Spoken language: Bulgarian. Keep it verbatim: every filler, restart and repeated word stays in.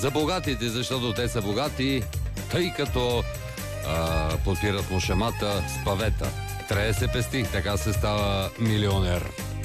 За богатите, защото те са богати, тъй като а, подпират му шемата с павета. Трябва да се пести, така се става милионер.